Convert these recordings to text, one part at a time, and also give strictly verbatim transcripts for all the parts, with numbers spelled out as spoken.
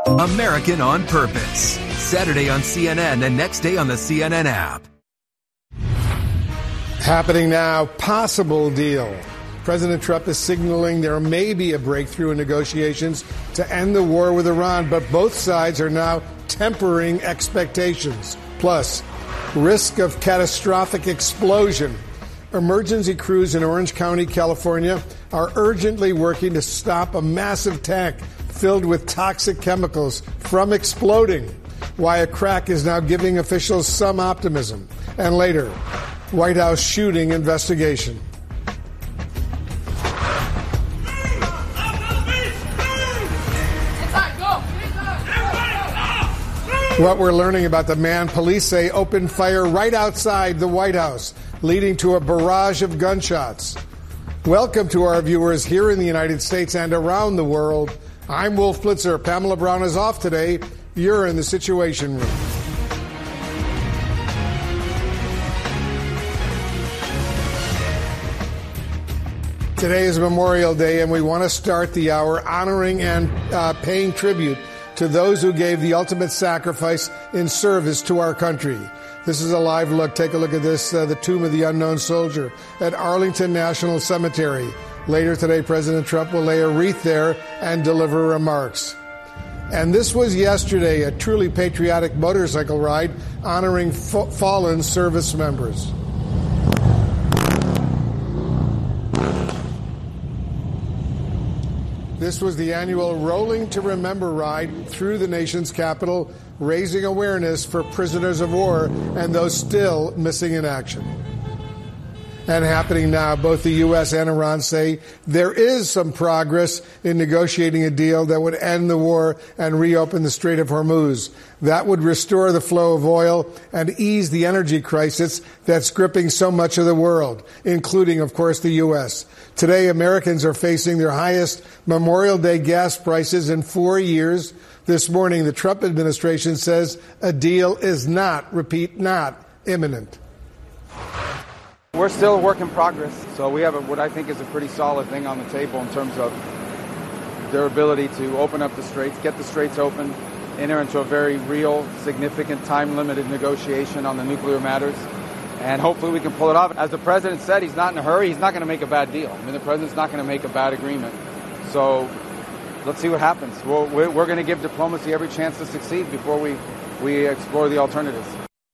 American on Purpose. Saturday on C N N and next day on the C N N app. Happening now, possible deal. President Trump is signaling there may be a breakthrough in negotiations to end the war with Iran, but both sides are now tempering expectations. Plus, risk of catastrophic explosion. Emergency crews in Orange County, California, are urgently working to stop a massive tank filled with toxic chemicals from exploding. Why a crack is now giving officials some optimism. And later, White House shooting investigation. What we're learning about the man police say opened fire right outside the White House, leading to a barrage of gunshots. Welcome to our viewers here in the United States and around the world. I'm Wolf Blitzer. Pamela Brown is off today. You're in the Situation Room. Today is Memorial Day, and we want to start the hour honoring and uh, paying tribute to those who gave the ultimate sacrifice in service to our country. This is a live look. Take a look at this, uh, the Tomb of the Unknown Soldier at Arlington National Cemetery. Later today, President Trump will lay a wreath there and deliver remarks. And this was yesterday, a truly patriotic motorcycle ride honoring fa- fallen service members. This was the annual Rolling to Remember ride through the nation's capital, raising awareness for prisoners of war and those still missing in action. And happening now, both the U S and Iran say there is some progress in negotiating a deal that would end the war and reopen the Strait of Hormuz. That would restore the flow of oil and ease the energy crisis that's gripping so much of the world, including, of course, the U S. Today, Americans are facing their highest Memorial Day gas prices in four years. This morning, the Trump administration says a deal is not, repeat, not imminent. We're still a work in progress, so we have a, what I think is a pretty solid thing on the table in terms of their ability to open up the straits, get the straits open, enter into a very real, significant, time-limited negotiation on the nuclear matters, and hopefully we can pull it off. As the president said, he's not in a hurry. He's not going to make a bad deal. I mean, the president's not going to make a bad agreement. So let's see what happens. We'll, we're we're going to give diplomacy every chance to succeed before we, we explore the alternatives.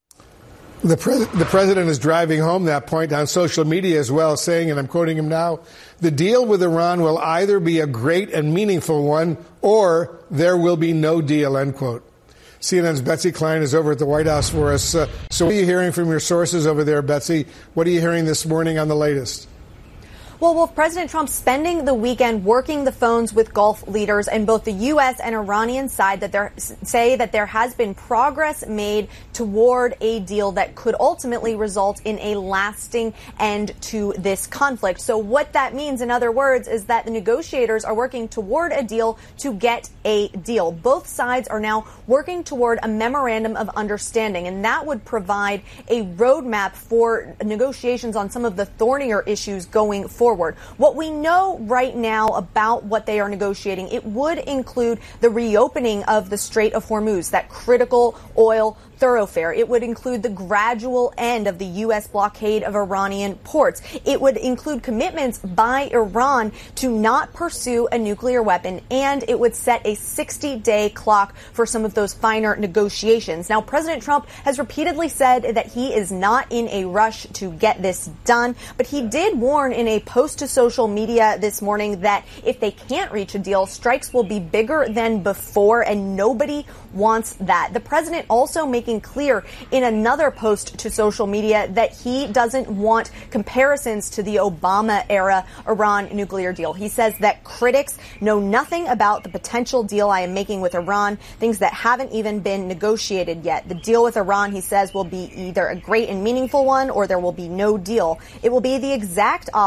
The, pres- the president is driving home that point on social media as well, saying, and I'm quoting him now, the deal with Iran will either be a great and meaningful one or there will be no deal, end quote. C N N's Betsy Klein is over at the White House for us. Uh, so what are you hearing from your sources over there, Betsy? What are you hearing this morning on the latest? Well, Wolf, President Trump spending the weekend working the phones with Gulf leaders, and both the U S and Iranian side that there say that there has been progress made toward a deal that could ultimately result in a lasting end to this conflict. So what that means, in other words, is that the negotiators are working toward a deal to get a deal. Both sides are now working toward a memorandum of understanding, and that would provide a roadmap for negotiations on some of the thornier issues going forward. What we know right now about what they are negotiating, it would include the reopening of the Strait of Hormuz, that critical oil thoroughfare. It would include the gradual end of the U S blockade of Iranian ports. It would include commitments by Iran to not pursue a nuclear weapon, and it would set a sixty-day clock for some of those finer negotiations. Now, President Trump has repeatedly said that he is not in a rush to get this done, but he did warn in a post to social media this morning that if they can't reach a deal, strikes will be bigger than before, and nobody wants that. The president also making clear in another post to social media that he doesn't want comparisons to the Obama era Iran nuclear deal. He says that critics know nothing about the potential deal I am making with Iran, things that haven't even been negotiated yet. The deal with Iran, he says, will be either a great and meaningful one or there will be no deal. It will be the exact opposite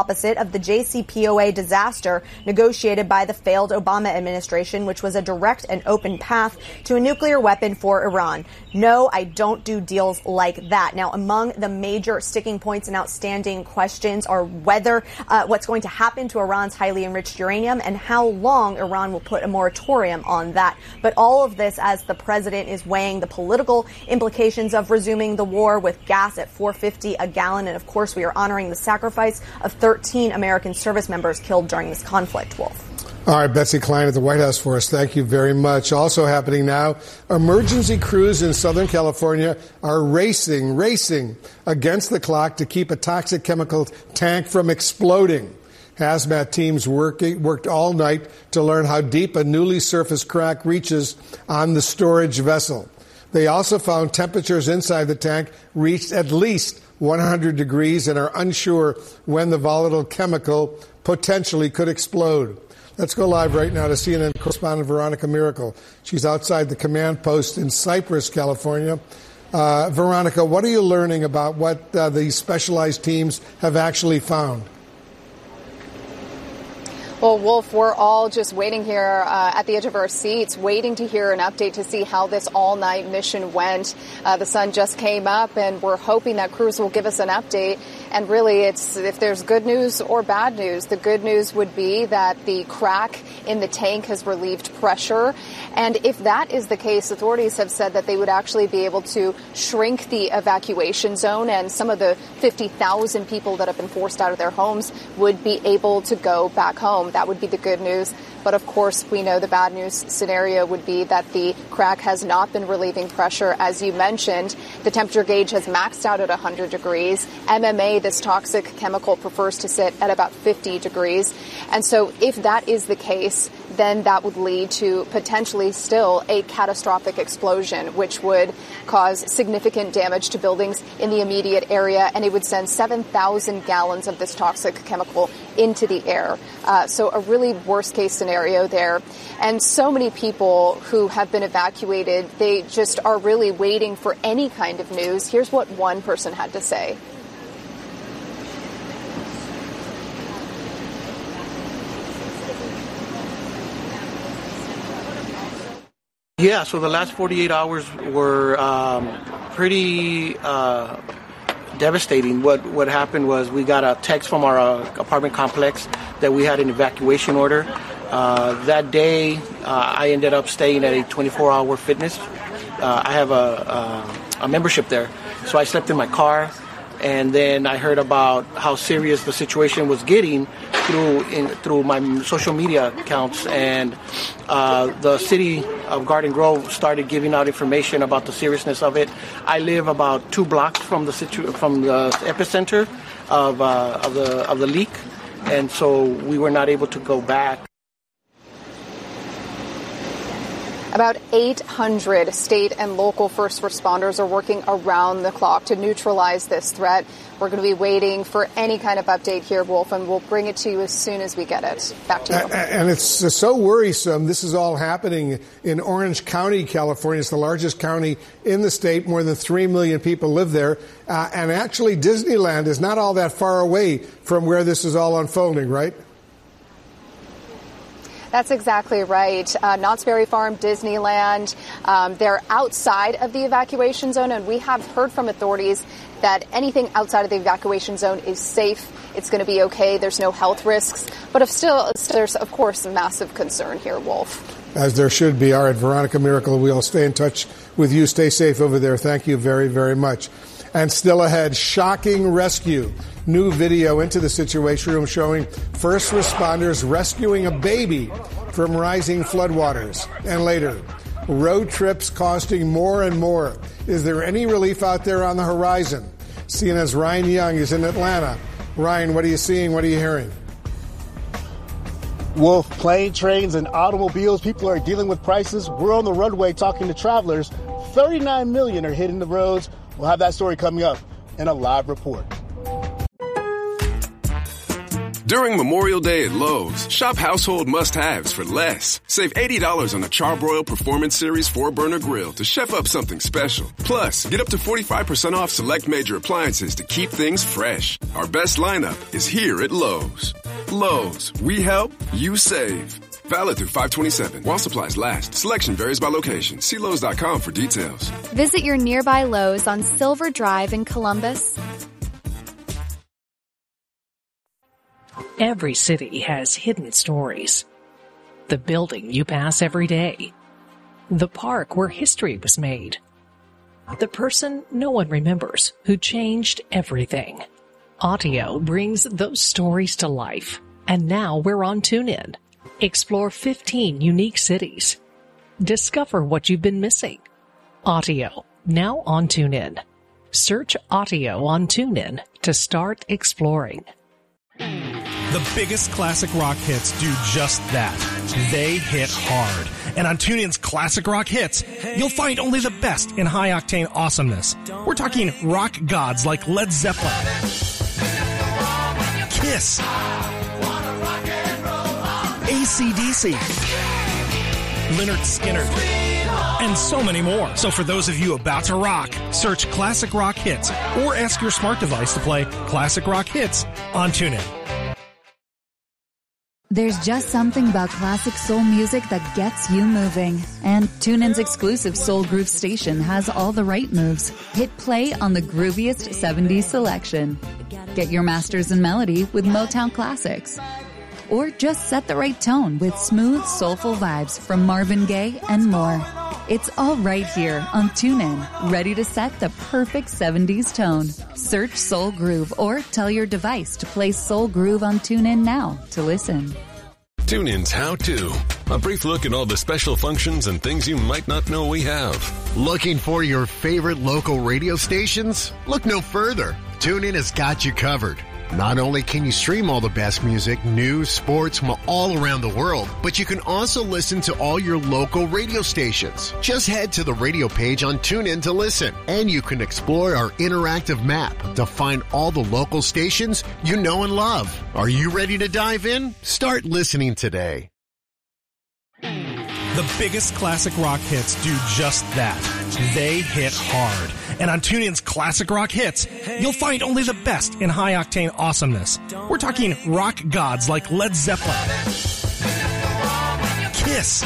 of the J C P O A disaster negotiated by the failed Obama administration, which was a direct and open path to a nuclear weapon for Iran. No, I don't do deals like that. Now, among the major sticking points and outstanding questions are whether uh, what's going to happen to Iran's highly enriched uranium and how long Iran will put a moratorium on that. But all of this as the president is weighing the political implications of resuming the war with gas at four fifty a gallon. And of course, we are honoring the sacrifice of thirteen American service members killed during this conflict, Wolf. All right, Betsy Klein at the White House for us. Thank you very much. Also happening now, emergency crews in Southern California are racing, racing against the clock to keep a toxic chemical tank from exploding. Hazmat teams working, worked all night to learn how deep a newly surfaced crack reaches on the storage vessel. They also found temperatures inside the tank reached at least one hundred degrees and are unsure when the volatile chemical potentially could explode. Let's go live right now to C N N correspondent Veronica Miracle. She's outside the command post in Cypress, California. Uh, Veronica, what are you learning about what uh, these specialized teams have actually found? Well, Wolf, we're all just waiting here uh, at the edge of our seats, waiting to hear an update to see how this all-night mission went. Uh, the sun just came up, and we're hoping that crews will give us an update. And really, it's if there's good news or bad news. The good news would be that the crack in the tank has relieved pressure. And if that is the case, authorities have said that they would actually be able to shrink the evacuation zone, and some of the fifty thousand people that have been forced out of their homes would be able to go back home. That would be the good news. But of course, we know the bad news scenario would be that the crack has not been relieving pressure. As you mentioned, the temperature gauge has maxed out at one hundred degrees. M M A, this toxic chemical, prefers to sit at about fifty degrees. And so if that is the case, then that would lead to potentially still a catastrophic explosion, which would cause significant damage to buildings in the immediate area, and it would send seven thousand gallons of this toxic chemical into the air. Uh, so a really worst-case scenario there. And so many people who have been evacuated, they just are really waiting for any kind of news. Here's what one person had to say. Yeah, so the last forty-eight hours were um, pretty uh, devastating. What what happened was we got a text from our uh, apartment complex that we had an evacuation order. Uh, that day, uh, I ended up staying at a twenty-four hour fitness. Uh, I have a, a, a membership there, so I slept in my car. And then I heard about how serious the situation was getting through in, through my social media accounts, and uh, the city of Garden Grove started giving out information about the seriousness of it. I live about two blocks from the situ- from the epicenter of uh, of the of the leak, and so we were not able to go back. About eight hundred state and local first responders are working around the clock to neutralize this threat. We're going to be waiting for any kind of update here, Wolf, and we'll bring it to you as soon as we get it. Back to you. And it's so worrisome. This is all happening in Orange County, California. It's the largest county in the state. More than three million people live there. Uh, and actually, Disneyland is not all that far away from where this is all unfolding, right? That's exactly right. Uh, Knott's Berry Farm, Disneyland, um, they're outside of the evacuation zone, and we have heard from authorities that anything outside of the evacuation zone is safe. It's going to be okay. There's no health risks. But if still, there's, of course, massive concern here, Wolf. As there should be. All right, Veronica Miracle, we'll stay in touch with you. Stay safe over there. Thank you very, very much. And still ahead, shocking rescue. New video into the Situation Room showing first responders rescuing a baby from rising floodwaters. And later, road trips costing more and more. Is there any relief out there on the horizon? C N N's Ryan Young is in Atlanta. Ryan, what are you seeing? What are you hearing? Wolf, plane, trains, and automobiles, people are dealing with prices. We're on the runway talking to travelers. thirty-nine million are hitting the roads. We'll have that story coming up in a live report. During Memorial Day at Lowe's, shop household must-haves for less. Save eighty dollars on the Charbroil Performance Series four burner grill to chef up something special. Plus, get up to forty-five percent off select major appliances to keep things fresh. Our best lineup is here at Lowe's. Lowe's, we help, you save. Valid through five twenty-seven while supplies last. Selection varies by location. See Lowe's dot com for details. Visit your nearby Lowe's on Silver Drive in Columbus. Every city has hidden stories. The building you pass every day. The park where history was made. The person no one remembers who changed everything. Audio brings those stories to life. And now we're on TuneIn. Explore fifteen unique cities. Discover what you've been missing. Audio, now on TuneIn. Search Audio on TuneIn to start exploring. The biggest classic rock hits do just that. They hit hard. And on TuneIn's Classic Rock Hits, you'll find only the best in high-octane awesomeness. We're talking rock gods like Led Zeppelin, Kiss, A C D C, Lynyrd Skynyrd, and so many more. So for those of you about to rock, search Classic Rock Hits or ask your smart device to play Classic Rock Hits on TuneIn. There's just something about classic soul music that gets you moving. And TuneIn's exclusive Soul Groove station has all the right moves. Hit play on the grooviest seventies selection. Get your masters in melody with Motown classics. Or just set the right tone with smooth, soulful vibes from Marvin Gaye and more. It's all right here on TuneIn, ready to set the perfect seventies tone. Search Soul Groove or tell your device to play Soul Groove on TuneIn now to listen. TuneIn's How To. A brief look at all the special functions and things you might not know we have. Looking for your favorite local radio stations? Look no further. TuneIn has got you covered. Not only can you stream all the best music, news, sports from all around the world, but you can also listen to all your local radio stations. Just head to the radio page on TuneIn to listen, and you can explore our interactive map to find all the local stations you know and love. Are you ready to dive in? Start listening today. The biggest classic rock hits do just that. They hit hard. And on TuneIn's Classic Rock Hits, you'll find only the best in high-octane awesomeness. We're talking rock gods like Led Zeppelin, Kiss,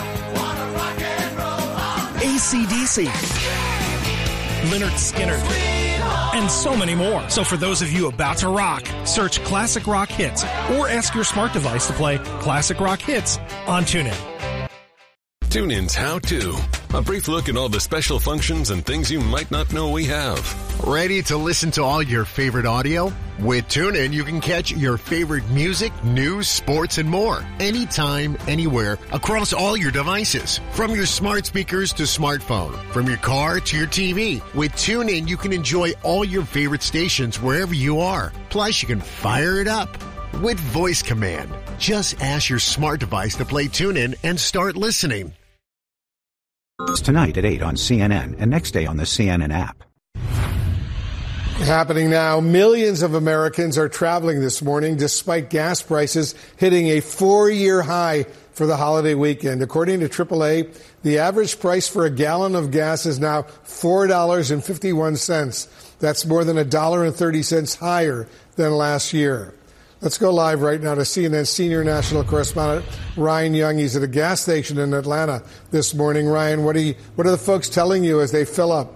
A C D C, Lynyrd Skynyrd, and so many more. So for those of you about to rock, search Classic Rock Hits or ask your smart device to play Classic Rock Hits on TuneIn. TuneIn's How To. A brief look at all the special functions and things you might not know we have. Ready to listen to all your favorite audio? With TuneIn, you can catch your favorite music, news, sports, and more. Anytime, anywhere, across all your devices. From your smart speakers to smartphone. From your car to your T V. With TuneIn, you can enjoy all your favorite stations wherever you are. Plus, you can fire it up with voice command. Just ask your smart device to play TuneIn and start listening. Tonight at eight on C N N and next day on the C N N app. Happening now, millions of Americans are traveling this morning despite gas prices hitting a four-year high for the holiday weekend. According to triple A, the average price for a gallon of gas is now four dollars and fifty-one cents. That's more than one dollar and thirty cents higher than last year. Let's go live right now to C N N senior national correspondent Ryan Young. He's at a gas station in Atlanta this morning. Ryan, what are, you, what are the folks telling you as they fill up?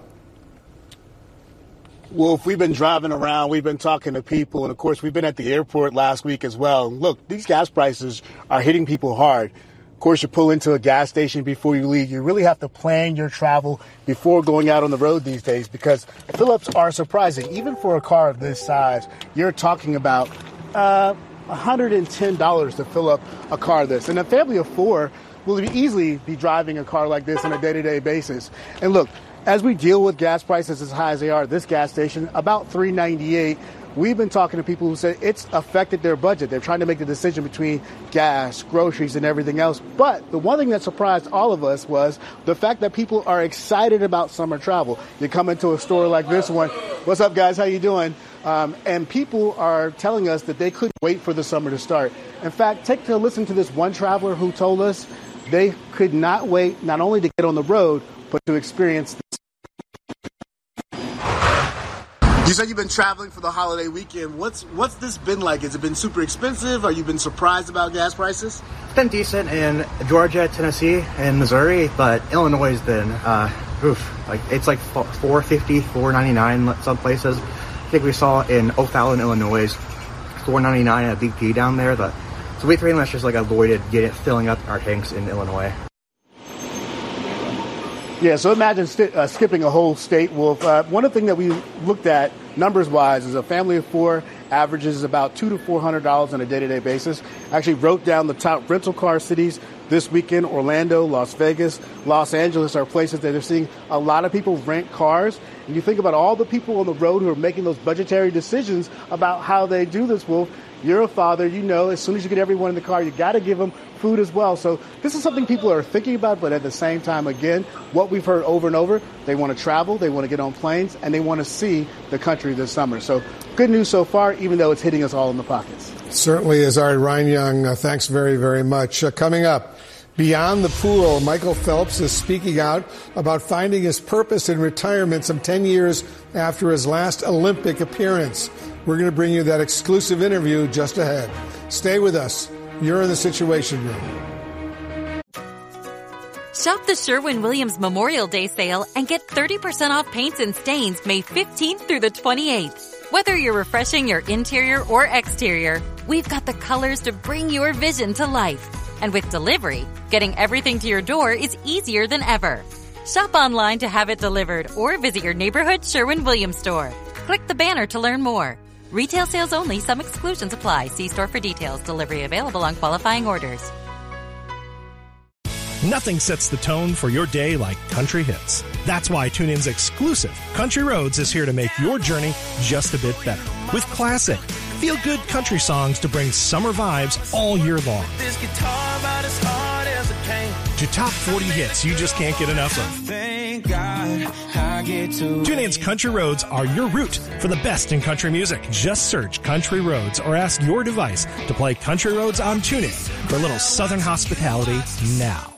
Well, if we've been driving around, we've been talking to people, and of course, we've been at the airport last week as well. Look, these gas prices are hitting people hard. Of course, you pull into a gas station before you leave. You really have to plan your travel before going out on the road these days because fill-ups are surprising. Even for a car of this size, you're talking about Uh, one hundred ten dollars to fill up a car this. And a family of four will easily be driving a car like this on a day-to-day basis. And look, as we deal with gas prices as high as they are, this gas station, about three ninety-eight, we've been talking to people who say it's affected their budget. They're trying to make the decision between gas, groceries, and everything else. But the one thing that surprised all of us was the fact that people are excited about summer travel. You come into a store like this one. What's up, guys? How you doing? Um, and people are telling us that they couldn't wait for the summer to start. In fact, take a listen to this one traveler who told us they could not wait not only to get on the road, but to experience this. You said you've been traveling for the holiday weekend. What's what's this been like? Has it been super expensive? Or you been surprised about gas prices? It's been decent in Georgia, Tennessee, and Missouri, but Illinois has been, uh, oof, like it's like four fifty, four ninety-nine some places. I think we saw in O'Fallon, Illinois, four ninety-nine at B P down there. The, so we pretty much just like avoided getting filling up our tanks in Illinois. Yeah, so imagine st- uh, skipping a whole state, Wolf. Uh, one of the things that we looked at numbers-wise is a family of four averages about two to four hundred dollars on a day-to-day basis. I actually wrote down the top rental car cities this weekend. Orlando, Las Vegas, Los Angeles are places that are seeing a lot of people rent cars. And you think about all the people on the road who are making those budgetary decisions about how they do this, Wolf. You're a father, you know, as soon as you get everyone in the car, you got to give them food as well. So this is something people are thinking about, but at the same time, again, what we've heard over and over, they want to travel, they want to get on planes, and they want to see the country this summer. So good news so far, even though it's hitting us all in the pockets. Certainly is. All right, Ryan Young, uh, thanks very, very much. Uh, coming up, beyond the pool, Michael Phelps is speaking out about finding his purpose in retirement some ten years after his last Olympic appearance. We're going to bring you that exclusive interview just ahead. Stay with us. You're in the Situation Room. Shop the Sherwin-Williams Memorial Day sale and get thirty percent off paints and stains May fifteenth through the twenty-eighth. Whether you're refreshing your interior or exterior, we've got the colors to bring your vision to life. And with delivery, getting everything to your door is easier than ever. Shop online to have it delivered or visit your neighborhood Sherwin-Williams store. Click the banner to learn more. Retail sales only. Some exclusions apply. See store for details. Delivery available on qualifying orders. Nothing sets the tone for your day like country hits. That's why TuneIn's exclusive Country Roads is here to make your journey just a bit better. With classic, feel-good country songs to bring summer vibes all year long. This guitar about as hard as it came. To top forty hits you just can't get enough of. Thank God I get to TuneIn's Country Roads are your route for the best in country music. Just search Country Roads or ask your device to play Country Roads on TuneIn for a little Southern hospitality now.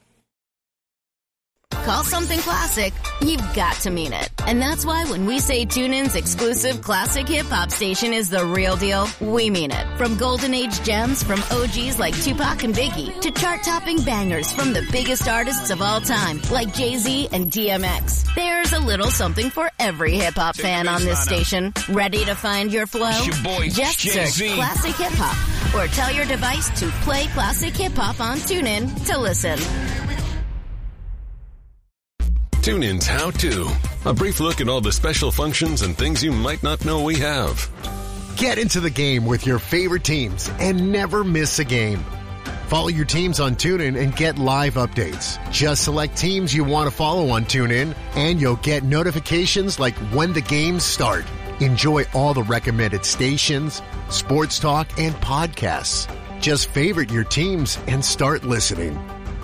Call something classic, you've got to mean it. And that's why when we say TuneIn's exclusive classic hip-hop station is the real deal, we mean it. From golden age gems from O Gs like Tupac and Biggie to chart-topping bangers from the biggest artists of all time like Jay-Z and D M X. There's a little something for every hip-hop fan on this station. Ready to find your flow? Just search Classic Hip-Hop or tell your device to play Classic Hip-Hop on TuneIn to listen. TuneIn's How To. A brief look at all the special functions and things you might not know we have. Get into the game with your favorite teams and never miss a game. Follow your teams on TuneIn and get live updates. Just select teams you want to follow on TuneIn and you'll get notifications like when the games start. Enjoy all the recommended stations, sports talk, and podcasts. Just favorite your teams and start listening.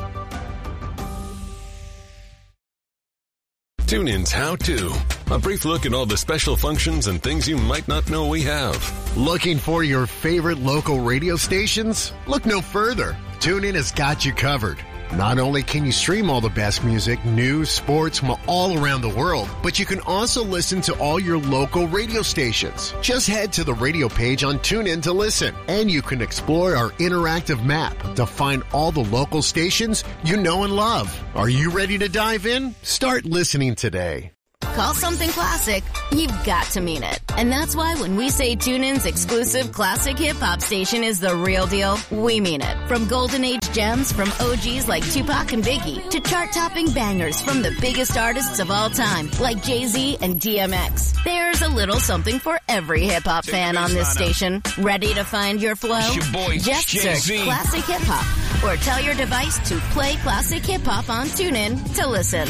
TuneIn's How To. A brief look at all the special functions and things you might not know we have. Looking for your favorite local radio stations? Look no further. TuneIn has got you covered. Not only can you stream all the best music, news, sports from all around the world, but you can also listen to all your local radio stations. Just head to the radio page on TuneIn to listen, and you can explore our interactive map to find all the local stations you know and love. Are you ready to dive in? Start listening today. Call something classic, you've got to mean it. And that's why when we say TuneIn's exclusive classic hip-hop station is the real deal, we mean it. From golden age gems from O Gs like Tupac and Biggie to chart-topping bangers from the biggest artists of all time like Jay-Z and D M X. There's a little something for every hip-hop fan on this station. Ready to find your flow? Just search Classic Hip-Hop or tell your device to play Classic Hip-Hop on TuneIn to listen.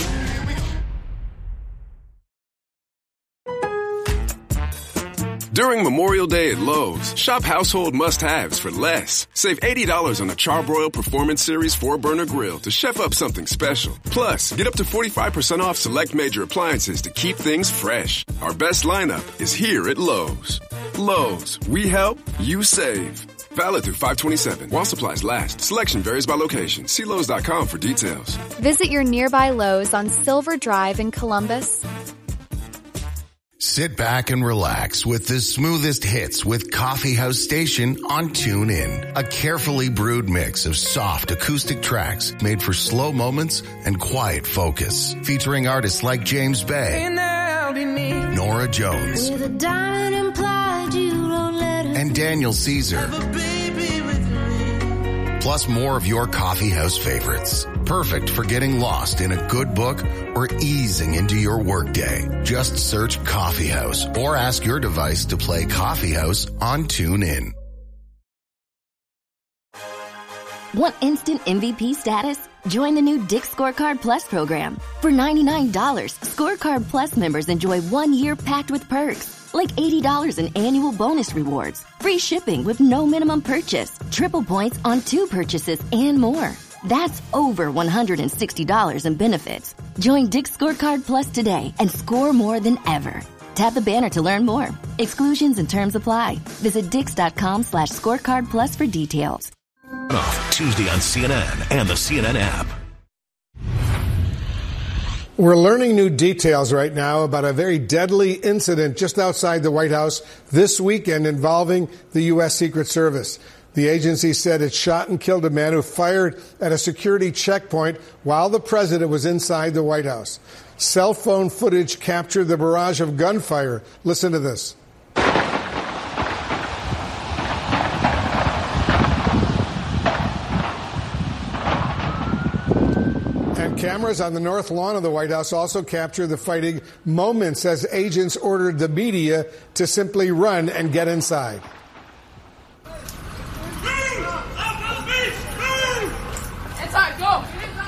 During Memorial Day at Lowe's, shop household must-haves for less. Save eighty dollars on a Charbroil Performance Series four burner grill to chef up something special. Plus, get up to forty-five percent off select major appliances to keep things fresh. Our best lineup is here at Lowe's. Lowe's, we help, you save. Valid through five twenty-seven. While supplies last. Selection varies by location. See Lowe's dot com for details. Visit your nearby Lowe's on Silver Drive in Columbus. Sit back and relax with the smoothest hits with Coffee House Station on TuneIn. A carefully brewed mix of soft acoustic tracks made for slow moments and quiet focus. Featuring artists like James Bay, Nora Jones, and Daniel Caesar. Plus more of your coffee house favorites. Perfect for getting lost in a good book or easing into your workday. Just search Coffee House or ask your device to play Coffee House on TuneIn. Want instant M V P status? Join the new Dick's Scorecard Plus program. For ninety-nine dollars, Scorecard Plus members enjoy one year packed with perks, like eighty dollars in annual bonus rewards, free shipping with no minimum purchase, triple points on two purchases, and more. That's over one hundred sixty dollars in benefits. Join Dick's Scorecard Plus today and score more than ever. Tap the banner to learn more. Exclusions and terms apply. Visit dix.com slash scorecard plus for details. Off Tuesday on C N N and the C N N app. We're learning new details right now about a very deadly incident just outside the White House this weekend involving the U S. Secret Service. The agency said it shot and killed a man who fired at a security checkpoint while the president was inside the White House. Cell phone footage captured the barrage of gunfire. Listen to this. And cameras on the north lawn of the White House also capture the fighting moments as agents ordered the media to simply run and get inside. Inside, go!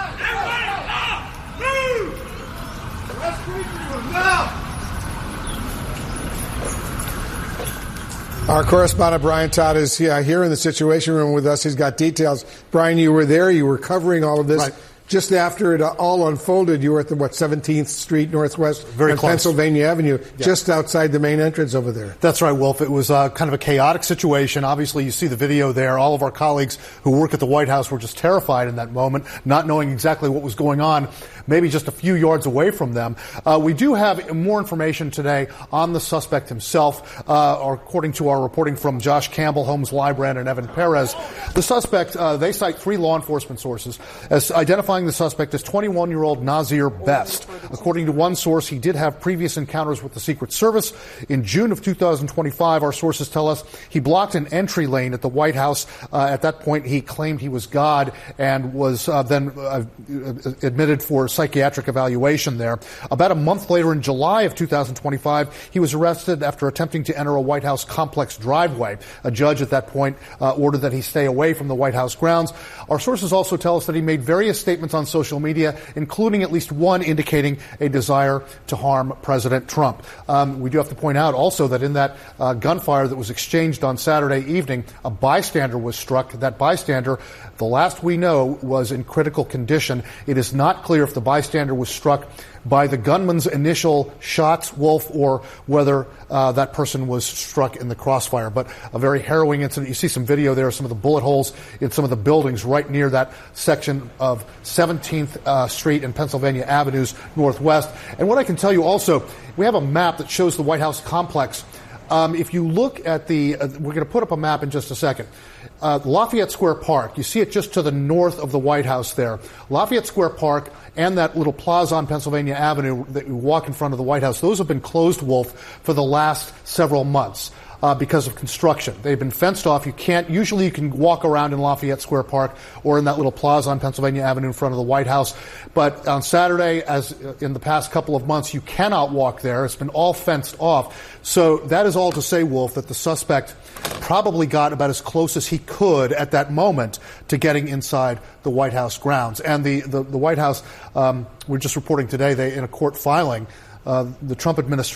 Our correspondent Brian Todd is yeah, here in the Situation Room with us. He's got details. Brian, you were there. You were covering all of this. Right. Just after it all unfolded, you were at the, what, seventeenth Street Northwest Very and close. Pennsylvania Avenue, Yeah. just outside the main entrance over there. That's right, Wolf. It was uh, kind of a chaotic situation. Obviously, you see the video there. All of our colleagues who work at the White House were just terrified in that moment, not knowing exactly what was going on, maybe just a few yards away from them. Uh, we do have more information today on the suspect himself, uh, or according to our reporting from Josh Campbell, Holmes Lybrand, and Evan Perez. The suspect, uh, they cite three law enforcement sources as identifying the suspect as twenty-one-year-old Nazir Best. According to one source, he did have previous encounters with the Secret Service. In June of two thousand twenty-five, our sources tell us he blocked an entry lane at the White House. Uh, at that point, he claimed he was God and was uh, then uh, admitted for psychiatric evaluation there. About a month later, in July of two thousand twenty-five, he was arrested after attempting to enter a White House complex driveway. A judge at that point uh, ordered that he stay away from the White House grounds. Our sources also tell us that he made various statements on social media, including at least one indicating a desire to harm President Trump. Um, we do have to point out also that in that uh, gunfire that was exchanged on Saturday evening, a bystander was struck. That bystander, the last we know, was in critical condition. It is not clear if the bystander was struck by the gunman's initial shots, Wolf, or whether uh, that person was struck in the crossfire. But a very harrowing incident. You see some video there of some of the bullet holes in some of the buildings right near that section of seventeenth uh, Street and Pennsylvania Avenues Northwest. And what I can tell you also, we have a map that shows the White House complex. Um, if you look at the, uh, we're going to put up a map in just a second. Uh, Lafayette Square Park, you see it just to the north of the White House there. Lafayette Square Park and that little plaza on Pennsylvania Avenue that you walk in front of the White House, those have been closed, Wolf, for the last several months. Uh, because of construction. They've been fenced off. You can't, usually you can walk around in Lafayette Square Park or in that little plaza on Pennsylvania Avenue in front of the White House. But on Saturday, as in the past couple of months, you cannot walk there. It's been all fenced off. So that is all to say, Wolf, that the suspect probably got about as close as he could at that moment to getting inside the White House grounds. And the, the, the White House, um, we're just reporting today, they, in a court filing, uh, the Trump administration